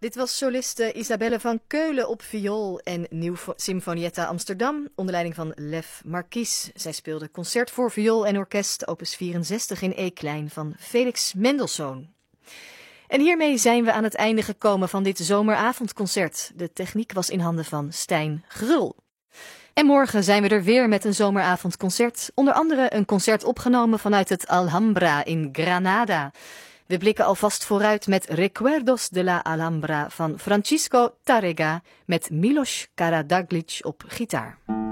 Dit was soliste Isabelle van Keulen op viool en Nieuw Sinfonietta Amsterdam onder leiding van Lef Marquis. Zij speelde concert voor viool en orkest opus 64 in E-klein van Felix Mendelssohn. En hiermee zijn we aan het einde gekomen van dit zomeravondconcert. De techniek was in handen van Stijn Grul. En morgen zijn we er weer met een zomeravondconcert. Onder andere een concert opgenomen vanuit het Alhambra in Granada. We blikken alvast vooruit met Recuerdos de la Alhambra van Francisco Tárrega met Milos Karadaglic op gitaar.